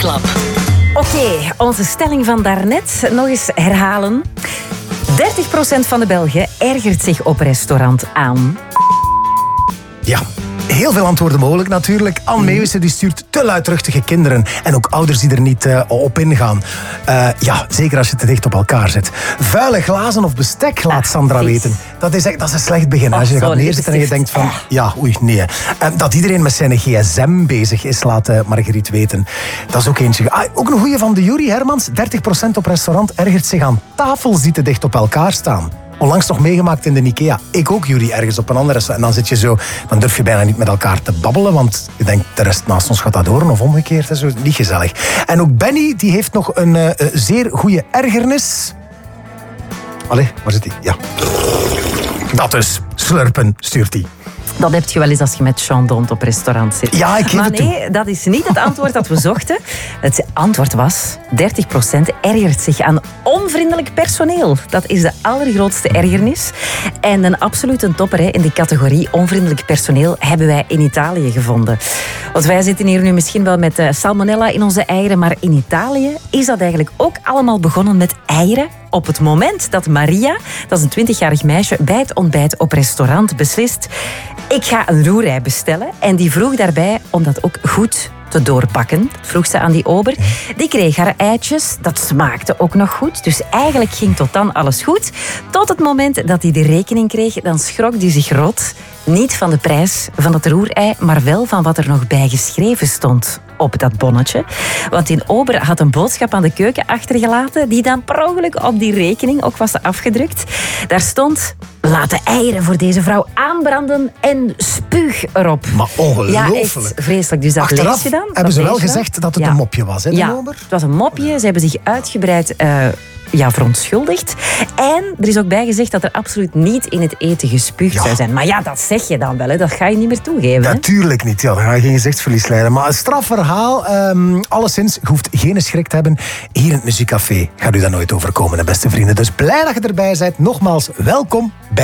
Wetenklap. Oké, onze stelling van daarnet nog eens herhalen. 30% van de Belgen ergert zich op restaurant aan. Ja, heel veel antwoorden mogelijk natuurlijk. Anne Meeuwissen die stuurt te luidruchtige kinderen. En ook ouders die er niet op ingaan. Ja, zeker als je te dicht op elkaar zit. Vuile glazen of bestek, laat Sandra weten. Dat is een slecht begin. Als je gaat neerzitten en je denkt van... Ja, oei, nee. Dat iedereen met zijn gsm bezig is, laat Margriet weten. Dat is ook eentje. Ook een goeie van de jury, Hermans. 30% op restaurant ergert zich aan tafels die te dicht op elkaar staan. Onlangs nog meegemaakt in de Ikea. Ik ook, Jury, ergens op een andere restaurant. En dan zit je zo, dan durf je bijna niet met elkaar te babbelen, want je denkt, de rest naast ons gaat dat horen, of omgekeerd. Dat is niet gezellig. En ook Benny, die heeft nog een zeer goede ergernis. Allee, waar zit hij? Ja. Dat dus. Slurpen, stuurt hij. Dat heb je wel eens als je met Jean Dont op restaurant zit. Ja, ik geef maar het toe. nee, dat is niet het antwoord dat we zochten. Het antwoord was... 30% ergert zich aan onvriendelijk personeel. Dat is de allergrootste ergernis. En een absolute topper in de categorie onvriendelijk personeel hebben wij in Italië gevonden. Want wij zitten hier nu misschien wel met salmonella in onze eieren, maar in Italië is dat eigenlijk ook allemaal begonnen met eieren. Op het moment dat Maria, dat is een 20-jarig meisje, bij het ontbijt op restaurant beslist... Ik ga een roerei bestellen. En die vroeg daarbij om dat ook goed te doorbakken. Vroeg ze aan die ober. Die kreeg haar eitjes. Dat smaakte ook nog goed. Dus eigenlijk ging tot dan alles goed. Tot het moment dat hij de rekening kreeg, dan schrok hij zich rot. Niet van de prijs van het roerei, maar wel van wat er nog bij geschreven stond op dat bonnetje. Want die ober had een boodschap aan de keuken achtergelaten die dan per ongeluk op die rekening ook was afgedrukt. Daar stond: laat de eieren voor deze vrouw aanbranden en spuug erop. Maar ongelooflijk. Ja, echt vreselijk. Dus dat Achteraf lees je dan. hebben ze wel gezegd dat het een mopje was, hè, de ober? Het was een mopje. Ze hebben zich uitgebreid verontschuldigd. En er is ook bij gezegd dat er absoluut niet in het eten gespuugd zou zijn. Maar ja, dat zeg je dan wel. Hè. Dat ga je niet meer toegeven. Natuurlijk niet. Ja, dan ga je geen gezichtsverlies leiden. Maar een strafverhaal. Alleszins, je hoeft geen schrik te hebben. Hier in het Muziekcafé gaat u dat nooit overkomen, hè, beste vrienden. Dus blij dat je erbij bent. Nogmaals, welkom bij